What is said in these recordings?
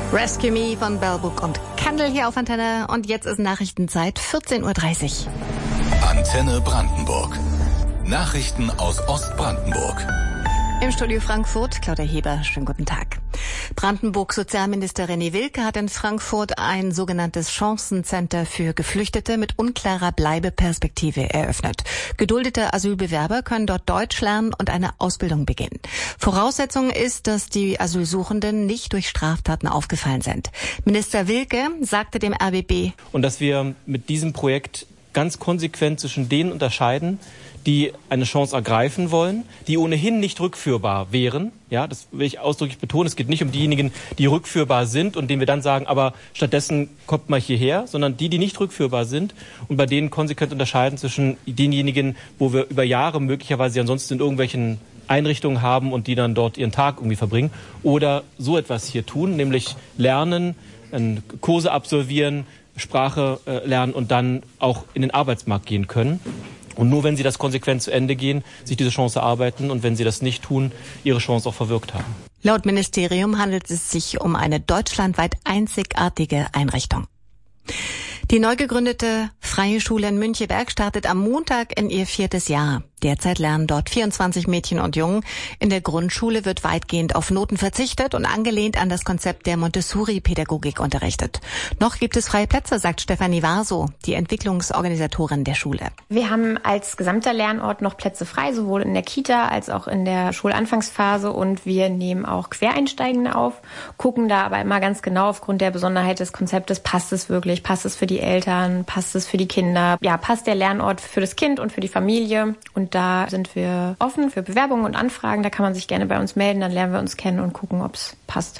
Rescue Me von Bell Book und Candle hier auf Antenne. Und jetzt ist Nachrichtenzeit, 14:30 Uhr. Antenne Brandenburg. Nachrichten aus Ostbrandenburg. Im Studio Frankfurt, Claudia Heber, schönen guten Tag. Brandenburgs Sozialminister René Wilke hat in Frankfurt ein sogenanntes Chancencenter für Geflüchtete mit unklarer Bleibeperspektive eröffnet. Geduldete Asylbewerber können dort Deutsch lernen und eine Ausbildung beginnen. Voraussetzung ist, dass die Asylsuchenden nicht durch Straftaten aufgefallen sind. Minister Wilke sagte dem RBB: Und dass wir mit diesem Projekt ganz konsequent zwischen denen unterscheiden, die eine Chance ergreifen wollen, die ohnehin nicht rückführbar wären. Ja, das will ich ausdrücklich betonen. Es geht nicht um diejenigen, die rückführbar sind und denen wir dann sagen, aber stattdessen kommt mal hierher, sondern die nicht rückführbar sind und bei denen konsequent unterscheiden zwischen denjenigen, wo wir über Jahre möglicherweise ansonsten in irgendwelchen Einrichtungen haben und die dann dort ihren Tag irgendwie verbringen oder so etwas hier tun, nämlich lernen, Kurse absolvieren, Sprache lernen und dann auch in den Arbeitsmarkt gehen können. Und nur wenn sie das konsequent zu Ende gehen, sich diese Chance erarbeiten und wenn sie das nicht tun, ihre Chance auch verwirkt haben. Laut Ministerium handelt es sich um eine deutschlandweit einzigartige Einrichtung. Die neu gegründete Freie Schule in Müncheberg startet am Montag in ihr 4. Jahr. Derzeit lernen dort 24 Mädchen und Jungen. In der Grundschule wird weitgehend auf Noten verzichtet und angelehnt an das Konzept der Montessori-Pädagogik unterrichtet. Noch gibt es freie Plätze, sagt Stefanie Warso, die Entwicklungsorganisatorin der Schule. Wir haben als gesamter Lernort noch Plätze frei, sowohl in der Kita als auch in der Schulanfangsphase. Und wir nehmen auch Quereinsteigende auf, gucken da aber immer ganz genau aufgrund der Besonderheit des Konzeptes, passt es wirklich, passt es für die Eltern, passt es für die Kinder, ja, passt der Lernort für das Kind und für die Familie. Und da sind wir offen für Bewerbungen und Anfragen. Da kann man sich gerne bei uns melden, dann lernen wir uns kennen und gucken, ob es passt.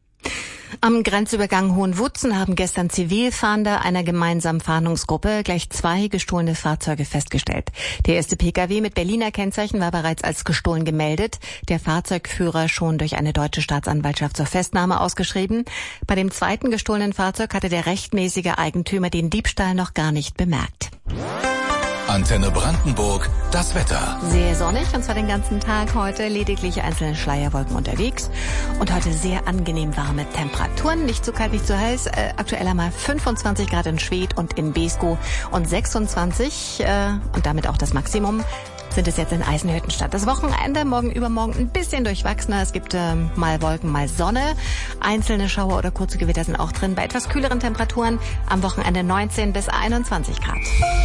Am Grenzübergang Hohenwutzen haben gestern Zivilfahnder einer gemeinsamen Fahndungsgruppe gleich 2 gestohlene Fahrzeuge festgestellt. Der erste Pkw mit Berliner Kennzeichen war bereits als gestohlen gemeldet, der Fahrzeugführer schon durch eine deutsche Staatsanwaltschaft zur Festnahme ausgeschrieben. Bei dem zweiten gestohlenen Fahrzeug hatte der rechtmäßige Eigentümer den Diebstahl noch gar nicht bemerkt. Antenne Brandenburg, das Wetter. Sehr sonnig, und zwar den ganzen Tag heute. Lediglich einzelne Schleierwolken unterwegs. Und heute sehr angenehm warme Temperaturen. Nicht zu kalt, nicht zu heiß. Aktuell einmal 25 Grad in Schwedt und in Beeskow und 26. Und damit auch das Maximum sind es jetzt in Eisenhüttenstadt. Das Wochenende, morgen übermorgen ein bisschen durchwachsener. Es gibt mal Wolken, mal Sonne. Einzelne Schauer oder kurze Gewitter sind auch drin. Bei etwas kühleren Temperaturen am Wochenende 19 bis 21 Grad.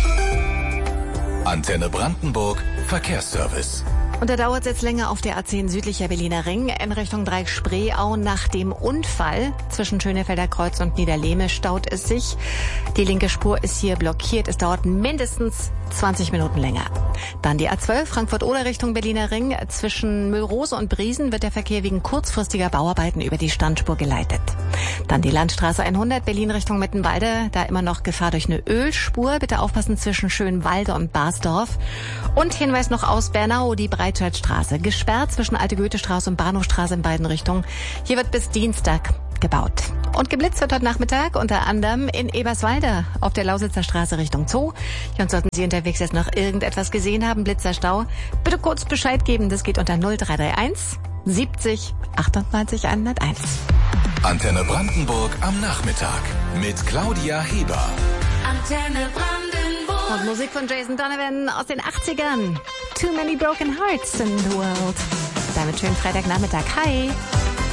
Antenne Brandenburg, Verkehrsservice. Und da dauert es jetzt länger auf der A10 südlicher Berliner Ring in Richtung Dreieck-Spreeau. Nach dem Unfall zwischen Schönefelder Kreuz und Niederlehme staut es sich. Die linke Spur ist hier blockiert. Es dauert mindestens 20 Minuten länger. Dann die A12 Frankfurt-Oder Richtung Berliner Ring. Zwischen Müllrose und Briesen wird der Verkehr wegen kurzfristiger Bauarbeiten über die Standspur geleitet. Dann die Landstraße 100 Berlin Richtung Mittenwalde. Da immer noch Gefahr durch eine Ölspur. Bitte aufpassen zwischen Schönwalde und Basdorf. Und Hinweis noch aus Bernau, die Breitscheidstraße. Gesperrt zwischen Alte Goethestraße und Bahnhofstraße in beiden Richtungen. Hier wird bis Dienstag gebaut. Und geblitzt wird heute Nachmittag unter anderem in Eberswalde auf der Lausitzer Straße Richtung Zoo. Ja, und sollten Sie unterwegs jetzt noch irgendetwas gesehen haben, Blitzerstau, bitte kurz Bescheid geben. Das geht unter 0331 70 98 101. Antenne Brandenburg am Nachmittag mit Claudia Heber. Antenne Brandenburg. Und Musik von Jason Donovan aus den 80ern. Too many broken hearts in the world. Damit schönen Freitagnachmittag. Hi.